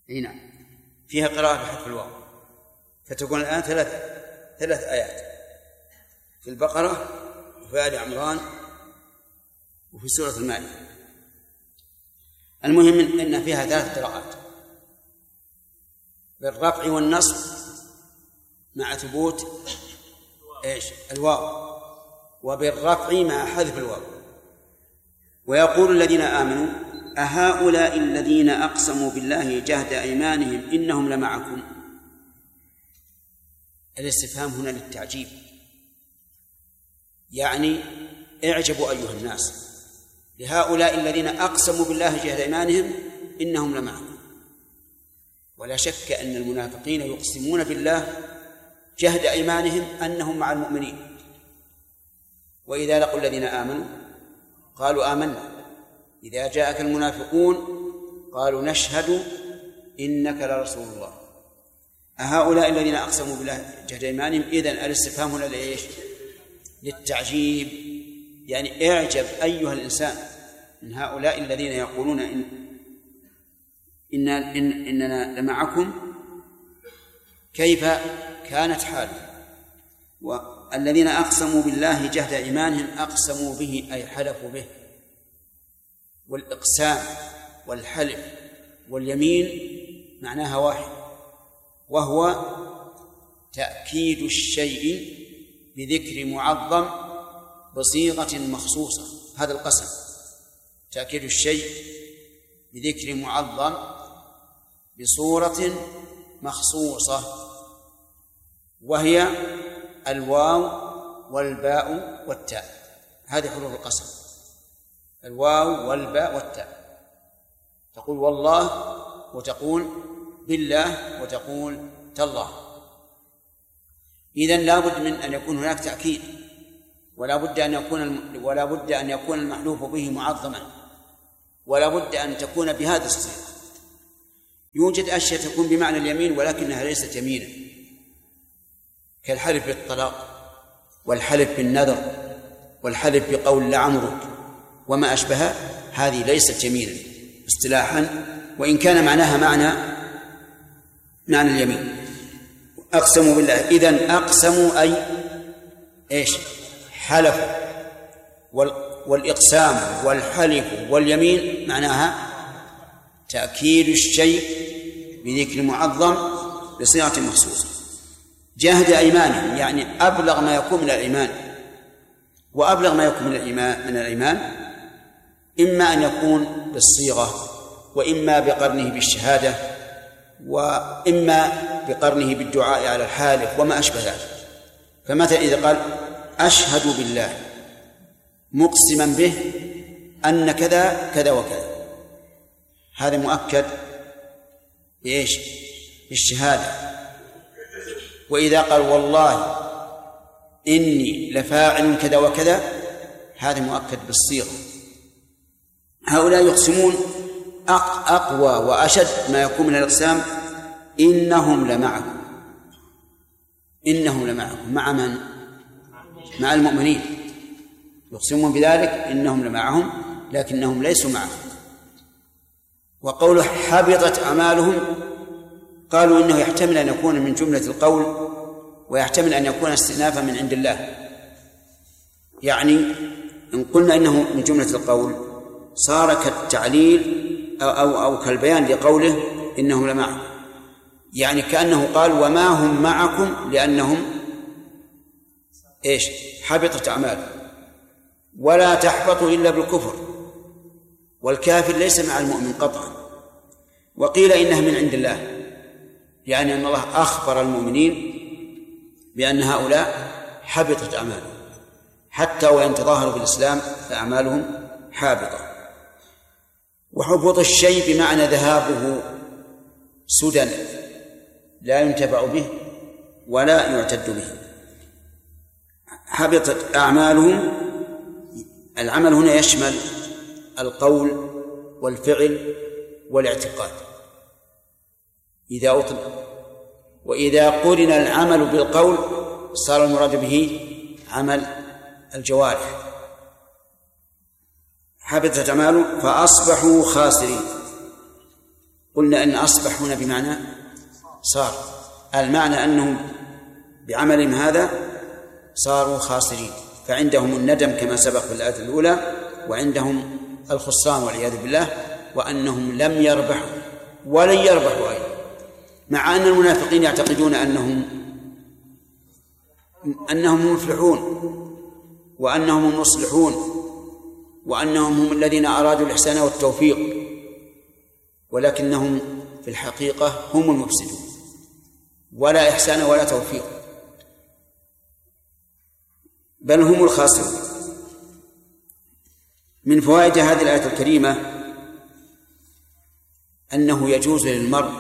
أي نعم، فيها قراءة بحذف الواو، فتكون الآن ثلاث آيات في البقرة وفي آل عمران وفي سورة المائدة. المهم أن فيها 3 قراءات بالرفع والنصب مع ثبوت الواو، وبالرفع مع حذف الواو. ويقول الذين آمنوا أهؤلاء الذين أقسموا بالله جهد أيمانهم إنهم لمعكم. الاستفهام هنا للتعجيب، يعني اعجبوا أيها الناس لهؤلاء الذين أقسموا بالله جهد أيمانهم إنهم لمعكم. ولا شك أن المنافقين يقسمون بالله جهد أيمانهم أنهم مع المؤمنين، وإذا لقوا الذين آمنوا قالوا آمنا، إذا جاءك المنافقون قالوا نشهد إنك لرسول الله. أهؤلاء الذين أقسموا بالله جهد أيمانهم، إذن الاستفهام هنا لإيش؟ للتعجيب، يعني اعجب أيها الإنسان من هؤلاء الذين يقولون إننا لمعكم، كيف كانت حاله. والذين أقسموا بالله جهد أيمانهم أقسموا به أي حلفوا به، والإقسام والحلف واليمين معناها واحد، وهو تأكيد الشيء بذكر معظم بصيغة مخصوصة. هذا القسم تأكيد الشيء بذكر معظم بصورة مخصوصة، وهي الواو والباء والتاء. هذه حروف القسم، الواو والباء والتاء. تقول والله وتقول بالله وتقول تالله. إذن لا بد من أن يكون هناك تأكيد، ولا بد أن يكون المحلوف به معظما، ولا بد أن تكون بهذا الصيغة. يوجد أشياء تكون بمعنى اليمين ولكنها ليست يمينا، كالحلف بالطلاق والحلف بالنذر والحلف بقول لعمرك وما أشبه، هذه ليست يمينا اصطلاحا، وإن كان معناها معنى اليمين. أقسموا بالله، إذن أقسموا أي إيش؟ حلفوا. والإقسام والحلف واليمين معناها تأكيد الشيء بذكر معظم بصيغة مخصوصة. جهد أيمانهم يعني أبلغ ما يكون من الإيمان، وأبلغ ما يكون من الإيمان إما أن يكون بالصيغة، وإما بقرنه بالشهادة، وإما بقرنه بالدعاء على الحالف وما أشبه ذلك. فمثلا إذا قال أشهد بالله مقسما به أن كذا كذا وكذا، هذا مؤكد بإيش؟ بالشهادة. وإذا قال والله إني لفاعل كذا وكذا، هذا مؤكد بالصيغة. هؤلاء يقسمون أقوى وأشد ما يكون من الإقسام إنهم لمعكم. إنهم لمعكم مع من؟ مع المؤمنين، يقسمون بذلك إنهم لمعهم لكنهم ليسوا معهم. وقوله حبطت أعمالهم، قالوا إنه يحتمل أن يكون من جملة القول، ويحتمل أن يكون استئنافا من عند الله. يعني إن قلنا إنه من جملة القول صار كالتعليل أو كالبيان لقوله إنهم لمعكم، يعني كأنه قال وما هم معكم لأنهم إيش؟ حبطت أعمالهم. ولا تحبط إلا بالكفر، والكافر ليس مع المؤمن قطعا. وقيل إنها من عند الله، يعني أن الله أخبر المؤمنين بأن هؤلاء حبطت أعمالهم، حتى وإن تظاهروا بالإسلام فأعمالهم حابطة. وحبط الشيء بمعنى ذهابه سدى لا ينتفع به ولا يعتد به. حبطت أعمالهم، العمل هنا يشمل القول والفعل والاعتقاد إذا أطلق. وإذا قرن العمل بالقول صار المراد به عمل الجوارح. حبطت أعمالهم فأصبحوا خاسرين. قلنا أن أصبح هنا بمعنى صار، المعنى أنهم بعملهم هذا صاروا خاسرين، فعندهم الندم كما سبق في الآية الأولى، وعندهم الخسران والعياذ بالله، وأنهم لم يربحوا ولن يربحوا أيضا، مع أن المنافقين يعتقدون أنهم مفلحون وأنهم المصلحون وأنهم هم الذين أرادوا الإحسان والتوفيق، ولكنهم في الحقيقة هم المفسدون، ولا إحسان ولا توفيق، بل هم الخاسرون. من فوائد هذه الآية الكريمة أنه يجوز للمرء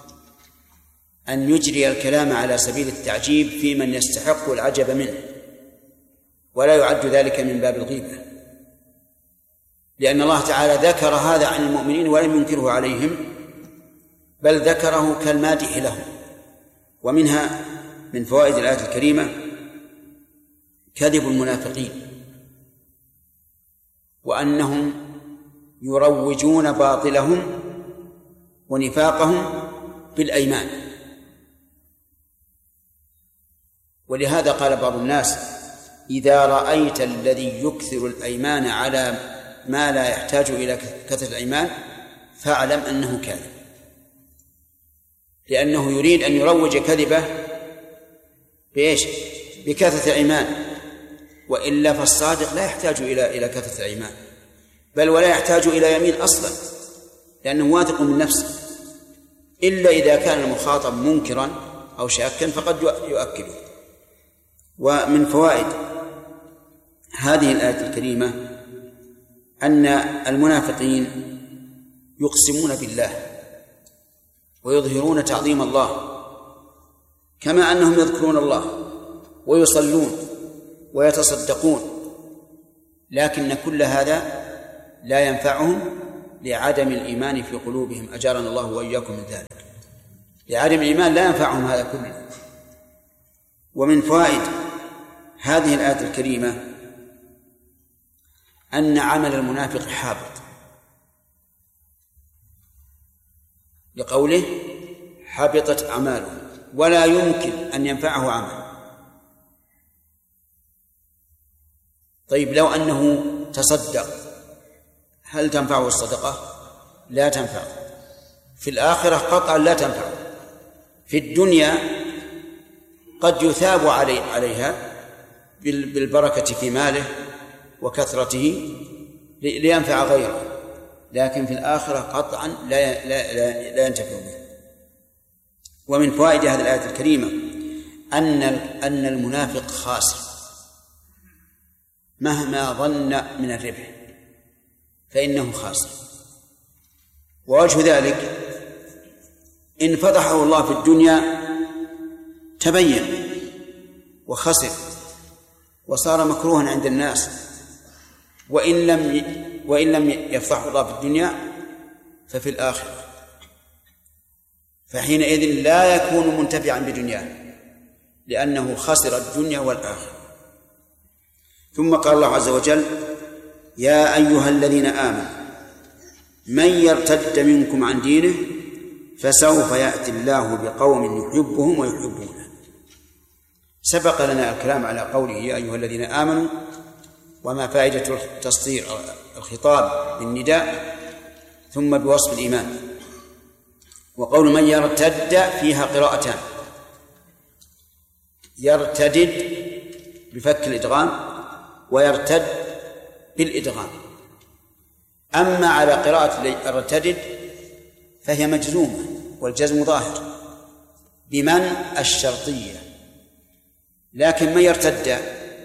أن يجري الكلام على سبيل التعجيب في من يستحق العجب منه، ولا يعد ذلك من باب الغيبة، لأن الله تعالى ذكر هذا عن المؤمنين ولم ينكره عليهم، بل ذكره كالمادح لهم. ومنها من فوائد الآية الكريمة كذب المنافقين، وأنهم يروجون باطلهم ونفاقهم بالأيمان. ولهذا قال بعض الناس: إذا رأيت الذي يكثر الأيمان على ما لا يحتاج إلى كثرة الأيمان فاعلم أنه كاذب، لأنه يريد أن يروج كذبه بإيش؟ بكثرة الأيمان، وإلا فالصادق لا يحتاج إلى كثرة الأيمان، بل ولا يحتاج إلى يمين أصلا، لأنه واثق من نفسه، إلا إذا كان المخاطب منكرا أو شاكا فقد يؤكده. ومن فوائد هذه الآية الكريمة أن المنافقين يقسمون بالله ويظهرون تعظيم الله، كما أنهم يذكرون الله ويصلون ويتصدقون، لكن كل هذا لا ينفعهم لعدم الإيمان في قلوبهم، أجارنا الله وإياكم من ذلك. لعدم الإيمان لا ينفعهم هذا كله. ومن فوائد هذه الآية الكريمة أن عمل المنافق حابط، لقوله: حبطت أعماله، ولا يمكن أن ينفعه عمل. طيب لو أنه تصدق هل تنفعه الصدقة؟ لا تنفع. في الآخرة قطعا لا تنفع. في الدنيا قد يثاب عليها بالبركة في ماله وكثرته لينفع غيره، لكن في الآخرة قطعا لا ينتفع به. ومن فوائد هذه الآية الكريمة أن المنافق خاسر مهما ظن من الربح، فإنه خاسر. ووجه ذلك إن فضحه الله في الدنيا تبين وخسر وصار مكروها عند الناس، وإن لم يفضحه الله في الدنيا ففي الآخرة، فحينئذ لا يكون منتفعا بدنياه لأنه خسر الدنيا والآخرة. ثم قال الله عز وجل: يا أيها الذين آمنوا من يرتد منكم عن دينه فسوف يأتي الله بقوم يحبهم ويحبونه. سبق لنا الكلام على قوله يا أيها الذين آمنوا، وما فائدة تصدير الخطاب بالنداء ثم بوصف الإيمان. وقول من يرتد فيها قراءتان: يرتدد بفك الإدغام، ويرتد بالإدغام. أما على قراءة يرتدد فهي مجزومة، والجزم ظاهر بمن الشرطية، لكن من يرتد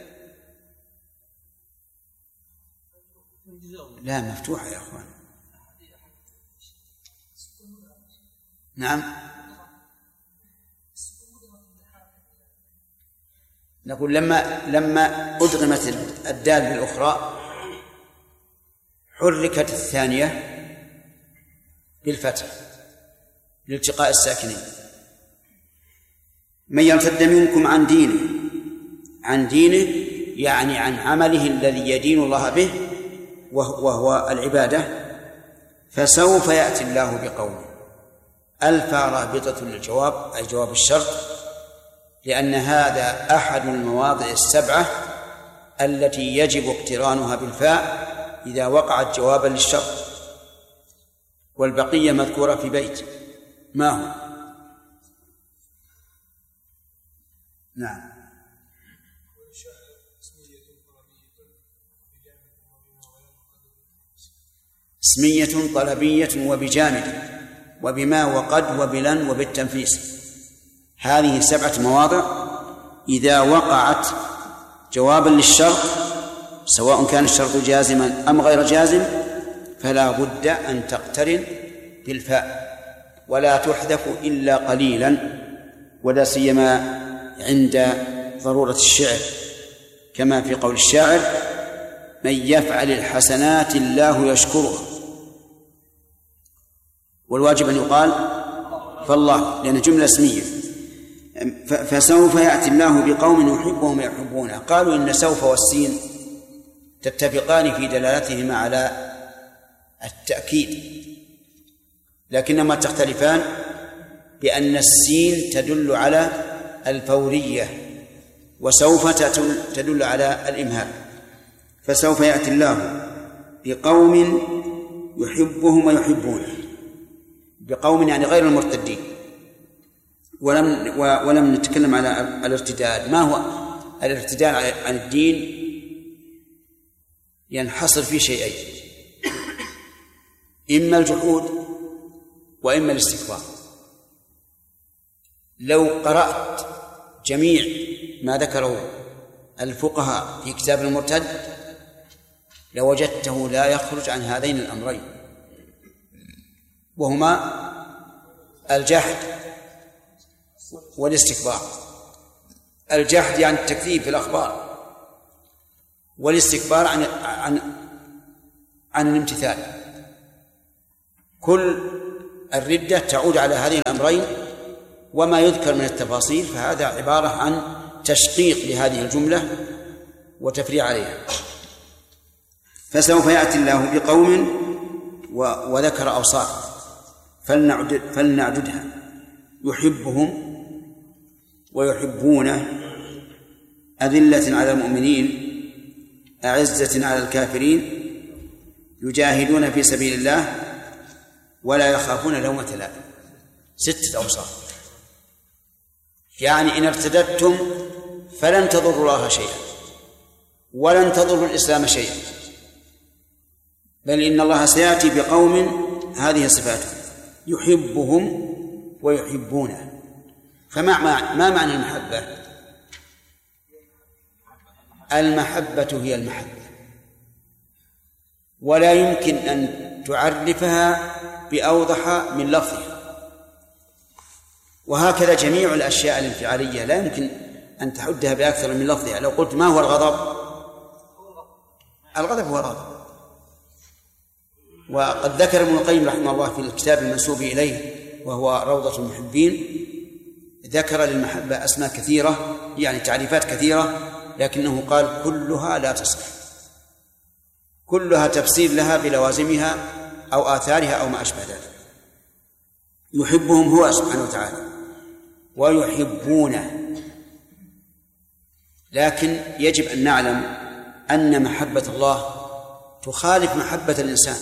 لا مفتوحة يا أخوان. نعم، نقول لما أدغمت الدال بالأخرى حركت الثانية بالفتح لالتقاء الساكنين. من يرتد منكم عن دينه، عن دينه يعني عن عمله الذي يدين الله به وهو العبادة، فسوف يأتي الله بقوم. ألف رابطة للجواب أي جواب الشرط، لأن هذا أحد المواضع السبعة التي يجب اقترانها بالفاء إذا وقعت جوابا للشرط، والبقية مذكورة في بيت. ما هو؟ نعم. اسمية طلبية وبجامد وبما وقد وبلن وبالتنفيس. هذه 7 مواضع إذا وقعت جوابا للشرط سواء كان الشرط جازما أم غير جازم فلا بد أن تقترن بالفاء، ولا تحذف إلا قليلا، ولا سيما عند ضرورة الشعر، كما في قول الشاعر: من يفعل الحسنات الله يشكرها. والواجب أن يقال فالله، لأن جملة اسمية. فسوف يأتي الله بقوم يحبهم ويحبونه. قالوا إن سوف والسين تتفقان في دلالتهما على التأكيد، لكنما تختلفان بأن السين تدل على الفورية وسوف تدل على الإمهال. فسوف يأتي الله بقوم يحبهم ويحبونه، بقوم يعني غير المرتدين. ولم نتكلم على الارتداد. ما هو الارتداد عن الدين؟ ينحصر في شيئين: إما الجحود وإما الاستكبار. لو قرأت جميع ما ذكره الفقهاء في كتاب المرتد لوجدته لا يخرج عن هذين الأمرين، وهما الجحد والاستكبار. الجحد يعني التكذيب في الأخبار، والاستكبار عن الامتثال. كل الردة تعود على هذين الأمرين، وما يذكر من التفاصيل فهذا عبارة عن تشقيق لهذه الجملة وتفريع عليها. فسوف يأتي الله بقوم وذكر أوصاف فلنعددها: يحبهم ويحبونه، أذلة على المؤمنين أعزة على الكافرين، يجاهدون في سبيل الله ولا يخافون لومة لائم. 6 أوصاف. يعني إن ارتدتم فلن تضروا الله شيئا ولن تضروا الإسلام شيئا، بل إن الله سيأتي بقوم هذه صفاته: يحبهم ويحبونه. ما معنى المحبة؟ المحبة هي المحبة، ولا يمكن أن تعرفها بأوضح من لفظها. وهكذا جميع الأشياء الانفعالية لا يمكن أن تحدها بأكثر من لفظها. لو قلت ما هو الغضب؟ الغضب هو الغضب. وقد ذكر ابن القيم رحمه الله في الكتاب المنسوب إليه وهو روضة المحبين، ذكر للمحبة أسماء كثيرة، يعني تعريفات كثيرة، لكنه قال كلها لا تصح، كلها تفسير لها بلوازمها أو آثارها أو ما أشبه ذلك. يحبهم هو سبحانه وتعالى ويحبونه، لكن يجب أن نعلم أن محبة الله تخالف محبة الإنسان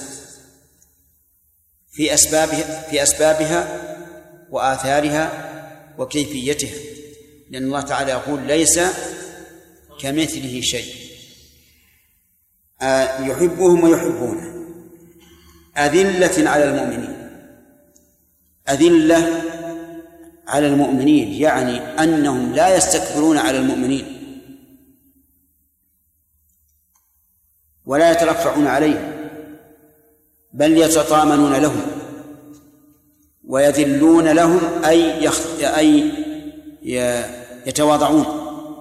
في أسبابها وآثارها وكيفيتها، لأن الله تعالى يقول: ليس كمثله شيء. يحبهم ويحبونه، أذلة على المؤمنين. أذلة على المؤمنين يعني أنهم لا يستكبرون على المؤمنين ولا يترفعون عليهم، بل يتطامنون لهم ويذلون لهم، أي يتواضعون،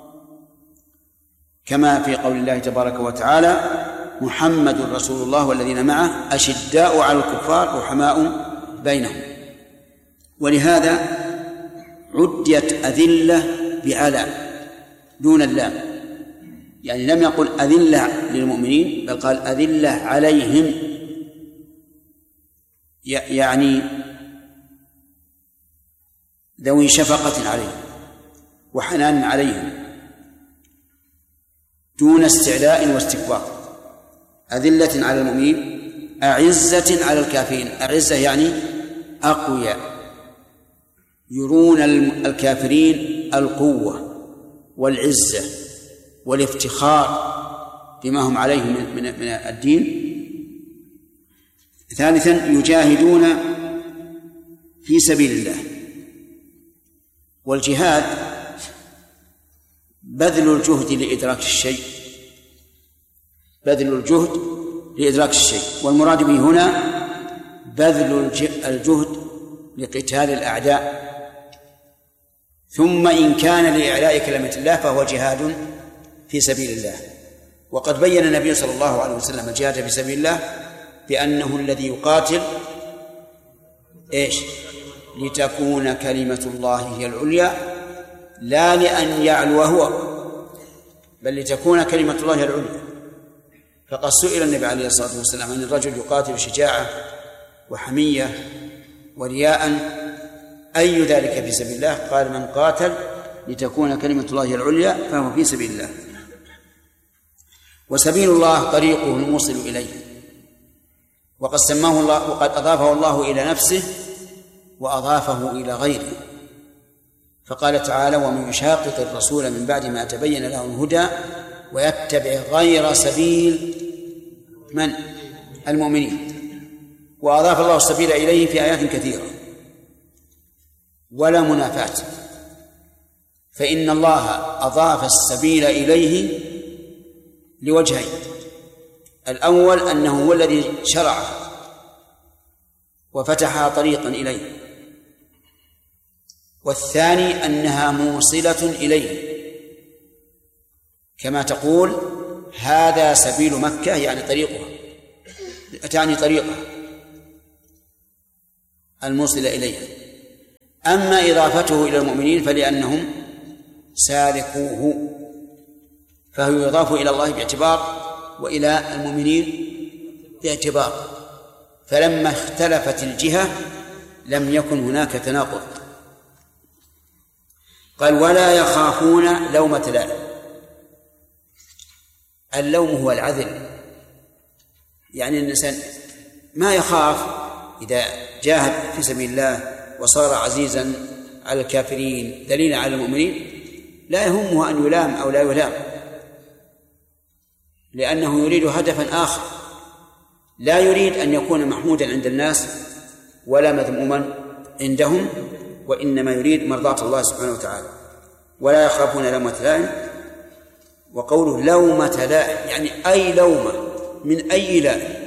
كما في قول الله تبارك وتعالى: محمد رسول الله والذين معه أشداء على الكفار رحماء بينهم. ولهذا عديت أذلة بعلى دون اللام، يعني لم يقل أذلة للمؤمنين بل قال أذلة عليهم، يعني ذوي شفقة عليهم وحنان عليهم دون استعلاء واستكبار، أذلة على المؤمنين أعزة على الكافرين. أعزة يعني أقوياء، يرون الكافرين القوة والعزة والافتخار بما هم عليه من الدين. ثالثا يجاهدون في سبيل الله، والجهاد بذل الجهد لإدراك الشيء، بذل الجهد لإدراك الشيء، والمراد به هنا بذل الجهد لقتال الأعداء، ثم إن كان لإعلاء كلمة الله فهو جهاد في سبيل الله. وقد بين النبي صلى الله عليه وسلم الجهاد في سبيل الله بأنه الذي يقاتل لتكون كلمة الله هي العليا، لا لأن يعلو هو، بل لتكون كلمة الله هي العليا. فقد سئل النبي عليه الصلاة والسلام عن الرجل يقاتل شجاعة وحمية ورياء أي ذلك في سبيل الله؟ قال من قاتل لتكون كلمة الله هي العليا فهو في سبيل الله. وسبيل الله طريقه الموصل إليه، وقد سماه الله وقد أضافه الله إلى نفسه وأضافه إلى غيره، فقال تعالى ومن يشاقق الرسول من بعد ما تبين له الهدى ويتبع غير سبيل من؟ المؤمنين. وأضاف الله السبيل إليه في آيات كثيرة ولا منافاة، فإن الله أضاف السبيل إليه لوجهين: الأول أنه هو الذي شرعه وفتح طريقا إليه، والثاني أنها موصلة إليه، كما تقول هذا سبيل مكة يعني طريقها، تعني طريقها الموصلة إليها. أما إضافته إلى المؤمنين فلأنهم سالكوه، فهو يضاف إلى الله باعتبار وإلى المؤمنين باعتبار، فلما اختلفت الجهة لم يكن هناك تناقض. قال ولا يخافون لومة لائم. اللوم هو العذل، يعني الإنسان ما يخاف إذا جاهد في سبيل الله وصار عزيزا على الكافرين ذليلا على المؤمنين، لا يهمه أن يلام أو لا يلام، لأنه يريد هدفا آخر، لا يريد أن يكون محمودا عند الناس ولا مذموما عندهم، وإنما يريد مرضاة الله سبحانه وتعالى. ولا يخافون لومة لائم. وقوله لومة لائم يعني أي لومة من أي لائم.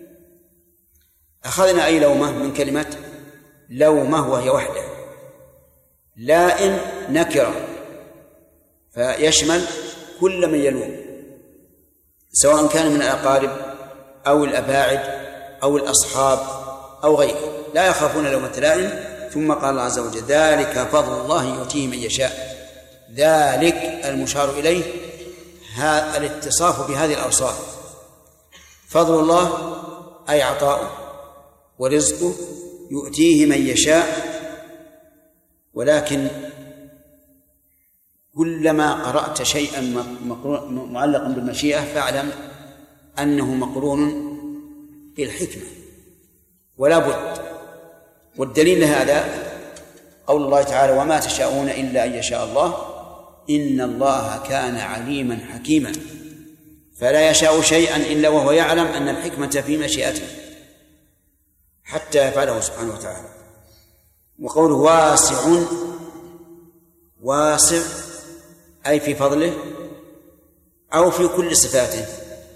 أخذنا أي لومة من كلمة لومة وهي وحده، لائم نكرة فيشمل كل من يلوم، سواء كان من الأقارب أو الأباعد أو الأصحاب أو غيره، لا يخافون لومة لائم. ثم قال الله عز وجل ذلك فضل الله يؤتيه من يشاء. ذلك المشار إليه هذا الاتصاف بهذه الأوصاف، فضل الله أي عطاؤه ورزقه يؤتيه من يشاء. ولكن كلما قرأت شيئا معلقا بالمشيئة فاعلم أنه مقرون بالحكمة ولا بد. والدليل لهذا قول الله تعالى وما تشاءون إلا أن يشاء الله إن الله كان عليما حكيما. فلا يشاء شيئا إلا وهو يعلم أن الحكمة في مشيئته حتى يفعله سبحانه وتعالى. وقوله واسع، واسع أي في فضله أو في كل صفاته،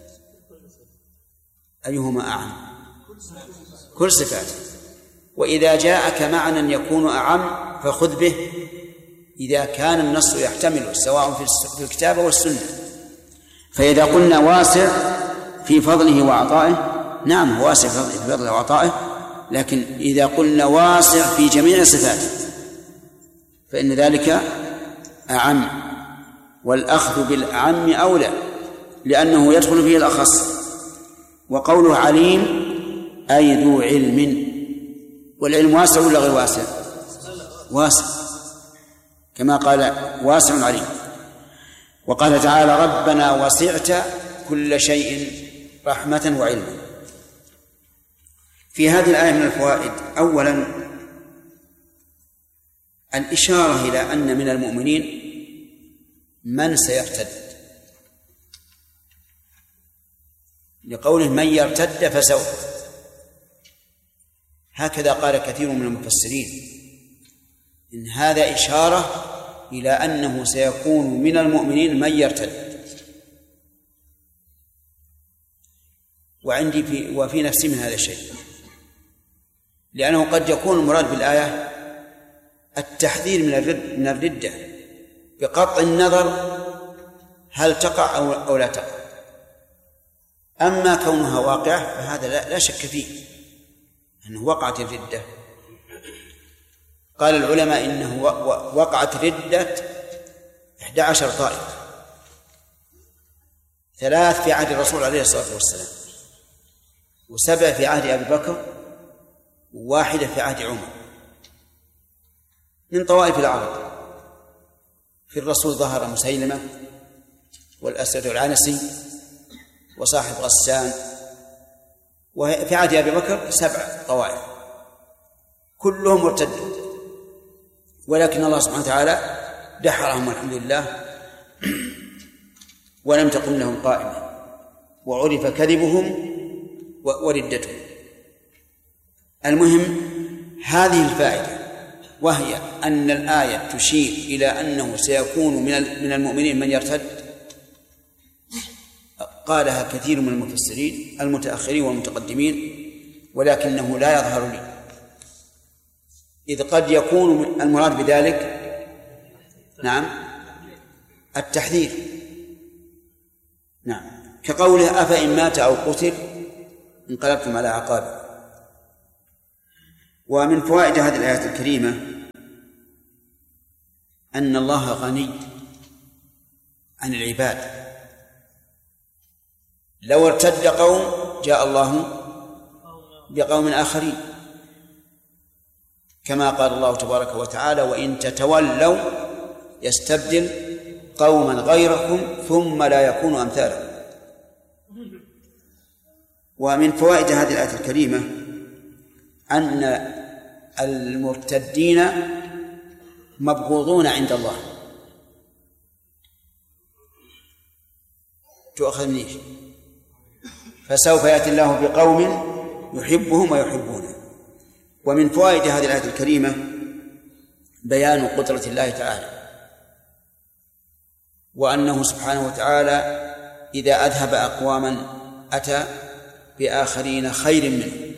أيهما أعم؟ كل صفاته. وإذا جاءك معنى يكون أعم فخذ به إذا كان النص يحتمله سواء في الكتاب والسنة. فإذا قلنا واسع في فضله وعطائه، نعم هو واسع في فضله وعطائه، لكن إذا قلنا واسع في جميع صفاته فإن ذلك أعم، والأخذ بالأعم أولى لأنه يدخل فيه الأخص. وقوله عليم أي ذو علم، والعلم واسع ولا غير واسع؟ واسع. كما قال واسع عليم. وقال تعالى ربنا وسعت كل شيء رحمة وعلما. في هذه الآية من الفوائد: أولا الإشارة إلى أن من المؤمنين من سيرتد، لقوله من يرتد فسوف، هكذا قال كثير من المفسرين، إن هذا إشارة إلى أنه سيكون من المؤمنين من يرتد. وعندي وفي نفسي من هذا الشيء، لأنه قد يكون المراد بالآية التحذير من الردة بقطع النظر هل تقع أو لا تقع. أما كونها واقعة فهذا لا شك فيه أنه وقعت الردة. قال العلماء إنه وقعت ردة 11 طائفة، 3 في عهد الرسول عليه الصلاة والسلام، و7 في عهد أبي بكر، و1 في عهد عمر، من طوائف العرب. في الرسول ظهر مسيلمة والأسد العنسي وصاحب غسان، وفي عهد أبي بكر 7 طوائف كلهم مرتدون، ولكن الله سبحانه وتعالى دحرهم والحمد لله ولم تقم لهم قائمة، وعرف كذبهم وردتهم. المهم هذه الفائدة، وهي أن الآية تشير إلى أنه سيكون من المؤمنين من يرتد، قالها كثير من المفسرين المتأخرين والمتقدمين، ولكنه لا يظهر لي، إذ قد يكون المراد بذلك التحذير، كقوله أفإن مات أو قتل انقلبتم على عقابه. ومن فوائد هذه الآية الكريمة أن الله غني عن العباد، لو ارتد قوم جاء الله بقوم آخرين، كما قال الله تبارك وتعالى وإن تتولوا يستبدل قوما غيركم ثم لا يكونوا أمثالكم. ومن فوائد هذه الآية الكريمة أن المرتدين مبغوضون عند الله. تؤخذ فسوف يأتي الله بقوم يحبهم ويحبونه. ومن فوائد هذه الآية الكريمة بيان قدرة الله تعالى، وأنه سبحانه وتعالى إذا أذهب أقواما أتى بآخرين خير منه.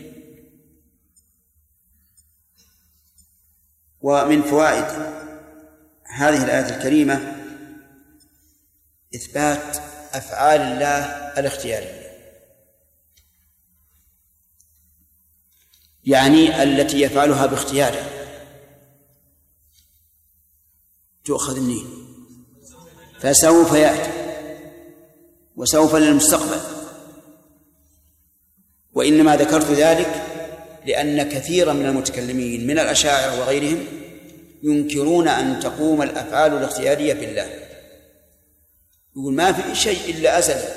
ومن فوائد هذه الآية الكريمة إثبات أفعال الله الاختيارية، يعني التي يفعلها باختياره. تؤخذ منين؟ فسوف يأتي، وسوف للمستقبل. وإنما ذكرت ذلك لأن كثيرا من المتكلمين من الأشاعرة وغيرهم ينكرون أن تقوم الأفعال الاختيارية بالله، يقول ما في شيء إلا أزلي،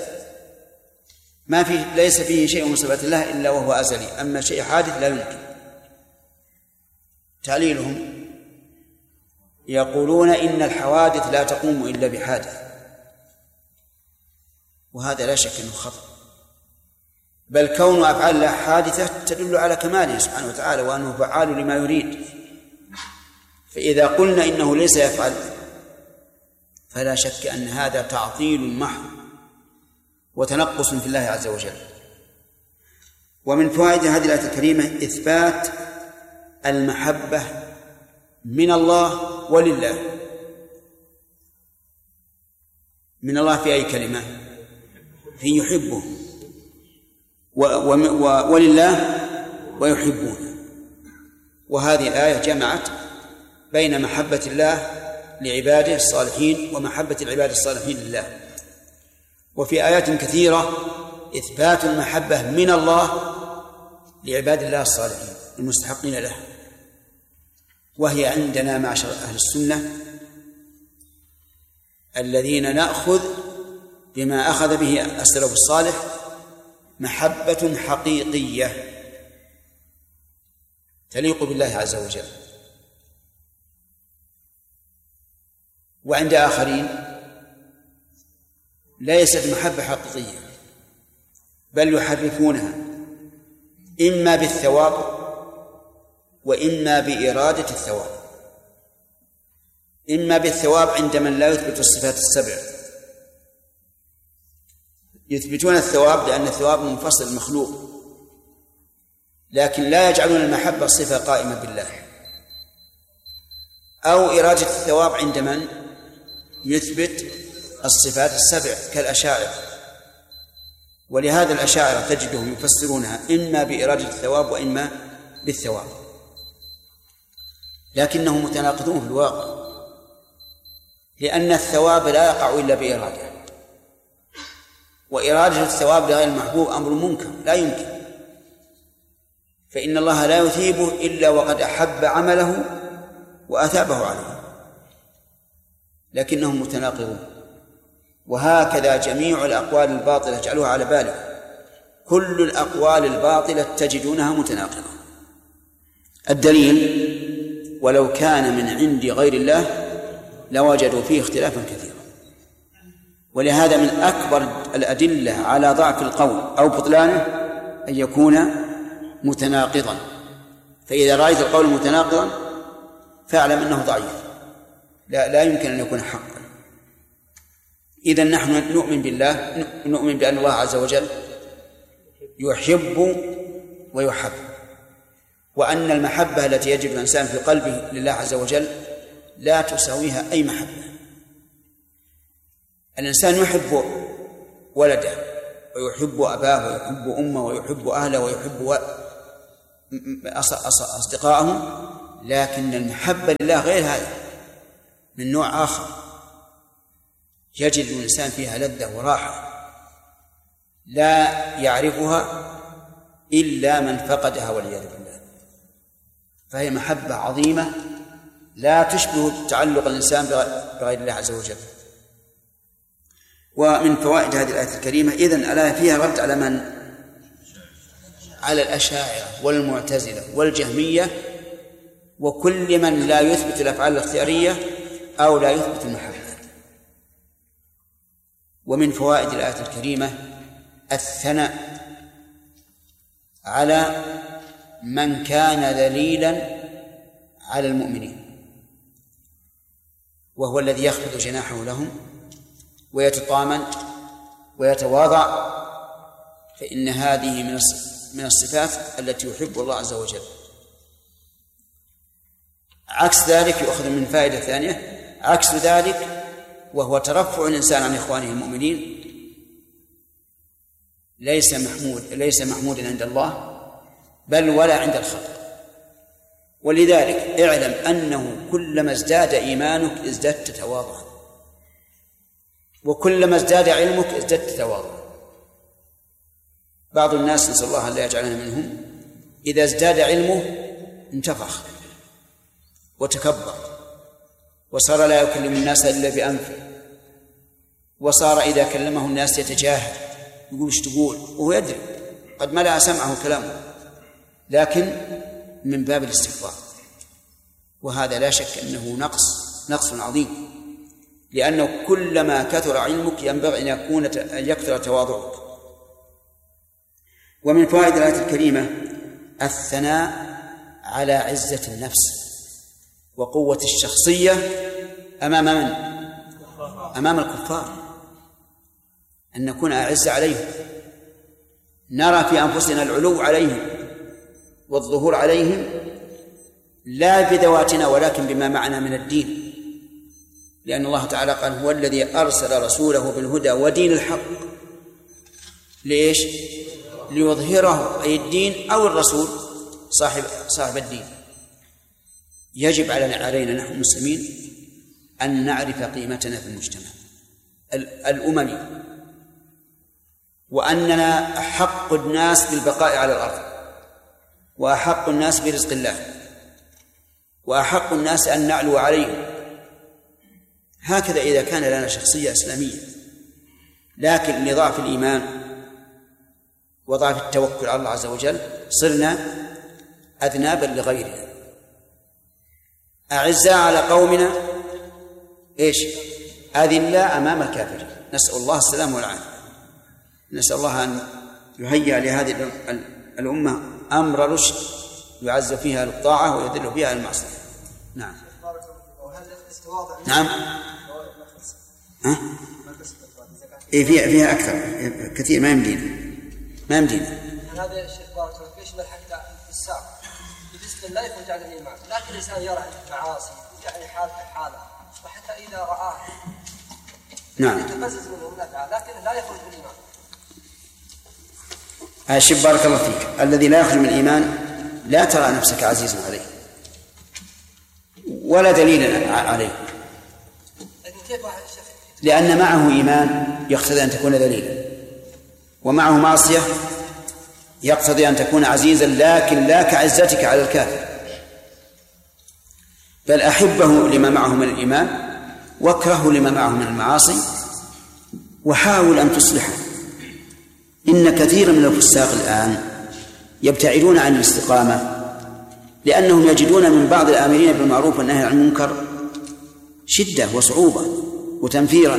ليس فيه شيء من صفات الله إلا وهو أزلي، أما شيء حادث لا يمكن. تعليلهم يقولون إن الحوادث لا تقوم إلا بحادث، وهذا لا شك أنه خطأ، بل كون أفعال الله حادثة تدل على كماله سبحانه وتعالى وأنه فعال لما يريد. فإذا قلنا إنه ليس يفعل فلا شك أن هذا تعطيل محض وتنقص في الله عز وجل. ومن فوائد هذه الآية الكريمة إثبات المحبة من الله ولله. من الله في أي كلمة؟ في يحبه، ولله ويحبونه. وهذه الآية جمعت بين محبة الله لعباده الصالحين ومحبة العباد الصالحين لله. وفي آيات كثيرة إثبات المحبة من الله لعباد الله الصالحين المستحقين له، وهي عندنا معشر أهل السنة الذين نأخذ بما أخذ به السلف الصالح محبة حقيقية تليق بالله عز وجل. وعند آخرين ليست محبة حقيقية، بل يحرفونها إما بالثواب وإما بإرادة الثواب. إما بالثواب عند من لا يثبت الصفات السبع، يثبتون الثواب لأن الثواب منفصل مخلوق، لكن لا يجعلون المحبة صفة قائمة بالله. أو إرادة الثواب عند من يثبت الصفات السبع كالأشاعرة، ولهذا الأشاعرة تجدهم يفسرونها إما بإرادة الثواب وإما بالثواب، لكنهم متناقضون في الواقع، لأن الثواب لا يقع إلا بإرادة، وإرادة الثواب لغير المحبوب أمر منكر لا يمكن، فإن الله لا يثيبه إلا وقد أحب عمله وأثابه عليه، لكنهم متناقضون. وهكذا جميع الأقوال الباطلة اجعلوها على بالك، كل الأقوال الباطلة تجدونها متناقضة. الدليل: ولو كان من عند غير الله لوجدوا فيه اختلافا كثيرا. ولهذا من أكبر الأدلة على ضعف القول أو بطلانه أن يكون متناقضا، فإذا رأيت القول متناقضا فاعلم أنه ضعيف، لا يمكن أن يكون حقا. إذن نحن نؤمن بالله، نؤمن بأن الله عز وجل يحب ويحب، وأن المحبة التي يجد الإنسان في قلبه لله عز وجل لا تساويها أي محبة. الإنسان يحب ولده ويحب أباه ويحب أمه ويحب أهله ويحب أصدقائه، لكن المحبة لله غير هذا، من نوع آخر يجد الإنسان فيها لذة وراحة لا يعرفها إلا من فقدها والعياذ بالله. فهي محبة عظيمة لا تشبه تعلق الإنسان بغير الله عز وجل. ومن فوائد هذه الآية الكريمة إذن ألا فيها رد على من؟ على الأشاعرة والمعتزلة والجهمية وكل من لا يثبت الأفعال الاختيارية أو لا يثبت المحبة. ومن فوائد الآية الكريمة الثناء على من كان ذليلا على المؤمنين، وهو الذي يخفض جناحه لهم ويتطامن ويتواضع، فإن هذه من الصفات التي يحب الله عز وجل. عكس ذلك يؤخذ من فائدة ثانية، عكس ذلك وهو ترفع الإنسان عن إخوانه المؤمنين ليس محمودا عند الله بل ولا عند الخلق. ولذلك اعلم أنه كلما ازداد إيمانك ازددت تواضعا، وكلما ازداد علمك ازددت تواضعا. بعض الناس نسأل الله أن لا يجعلنا منهم إذا ازداد علمه انتفخ وتكبر، وصار لا يكلم الناس إلا بأنفه، وصار إذا كلمه الناس يتجاهل يقول ايش تقول وهو يدري قد ملأ سمعه كلامه، لكن من باب الاستكبار. وهذا لا شك أنه نقص عظيم، لأنه كلما كثر علمك ينبغي أن يكثر تواضعك. ومن فوائد الآية الكريمة الثناء على عزة النفس وقوة الشخصية أمام من؟ أمام الكفار، أن نكون أعز عليهم، نرى في أنفسنا العلو عليهم والظهور عليهم، لا بذواتنا ولكن بما معنا من الدين، لأن الله تعالى قال هو الذي أرسل رسوله بالهدى ودين الحق. ليش؟ ليظهره، أي الدين أو الرسول صاحب الدين. يجب علينا نحن المسلمين أن نعرف قيمتنا في المجتمع الأممي، وأننا أحق الناس بالبقاء على الأرض، وأحق الناس برزق الله، وأحق الناس أن نعلو عليهم. هكذا إذا كان لنا شخصية إسلامية، لكن لضعف الإيمان وضعف التوكل على الله عز وجل صرنا أذنابا لغيرنا، أعزاء على قومنا إيش؟ أذلاء أمام الكافرين. نسأل الله السلام والعافية. نسأل الله أن يهيئ لهذه الأمة أمر رشد يعز فيها الطاعة ويذل فيها المعصية. نعم. نعم. إيه فيها أكثر كثير ما يمدينا. هذا يا شيخ بارك الله فيك يشمل حتى الساق بالنسبة لا يخرج عن الإيمان، لكن الإنسان يرى معاصي يعني حاله وحتى إذا رآه نعم يتفزز منه نفعه، لكن لا يخرج من الإيمان. شوف بارك الله فيك، الذي لا يخرج من الإيمان لا ترى نفسك عزيزا عليه ولا دليلا عليه، لأن معه إيمان يقتضي أن تكون دليلا، ومعه معصية يقتضي أن تكون عزيزا، لكن لا كعزتك على الكافر، بل أحبه لما معه من الإيمان واكرهه لما معه من المعاصي وحاول أن تصلحه. إن كثيرا من الفساق الآن يبتعدون عن الاستقامة لأنهم يجدون من بعض الآمرين بالمعروف والنهي عن المنكر شدة وصعوبة وتنفيرا،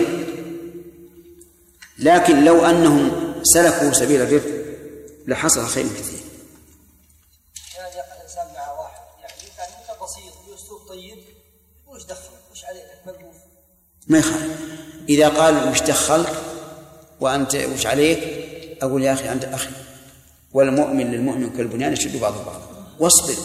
لكن لو أنهم سلكوا سبيل الرفق لحصل خير كثير. يعني يقع الإنسان مع واحد يعني كان بسيط وأسلوب طيب وش دخل وش عليك ملهوف ما يخالف. إذا قال وش دخلك وأنت وش عليك أقول يا أخي أنت أخي، والمؤمن للمؤمن كالبنيان يشد بعضه بعضا، واصبر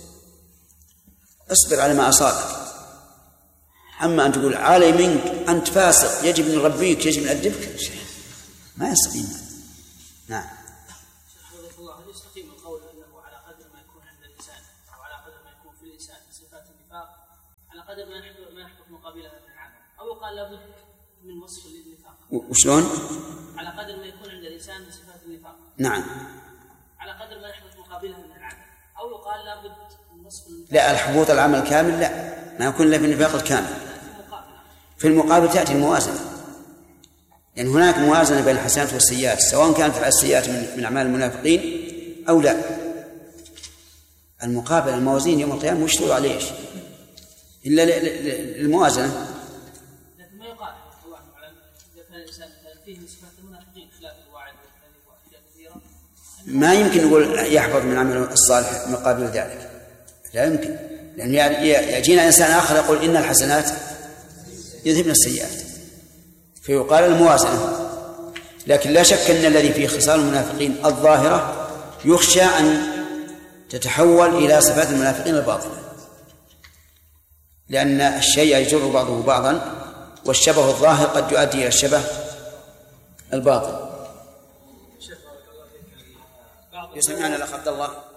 على ما أصابك. أما أن تقول علي منك أنت فاسق يجب أن نربيك يجب أن نأدبك ما يستقيم. نعم. هل يستقيم القول أنه على قدر ما يكون عند الإنسان أو على قدر ما يكون في الإنسان صفات النفاق على قدر ما يحدث مقابلها من العمل، أو يقال لابد من وصف للنفاق؟ وشلون؟ على قدر ما يكون عند الإنسان صفات النفاق. نعم. على قدر ما يحدث مقابلها من العمل، أو يقال لابد من وصف النفاق. لا، الحبوط العمل كامل لا، ما يكون إلا في النفاق الكامل. في المقابل تأتي الموازنة، يعني هناك موازنة بين الحسنات والسيئات، سواء كانت السيئات من أعمال المنافقين أو لا. المقابل الموازين يوم القيامة وش تقول عليه إلا الموازنة. لكن ما يقال إذا كان الإنسان فيه صفات المنافقين خلاف الواعد والكذب وأشياء كثيرة ما يمكن نقول يحفظ من عمل الصالح مقابل ذلك، لا يمكن، لأن يجينا إنسان آخر يقول إن الحسنات يذهبن السيئات فيقال الموازنة. لكن لا شك أن الذي فيه خصال المنافقين الظاهرة يخشى أن تتحول إلى صفات المنافقين الباطنة، لأن الشيء يجر بعضه بعضا، والشبه الظاهر قد يؤدي إلى الشبه الباطن. يسمعنا الأخ عبد الله.